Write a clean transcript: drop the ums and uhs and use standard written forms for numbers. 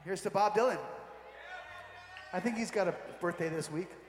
Here's to Bob Dylan. I think he's got a birthday this week.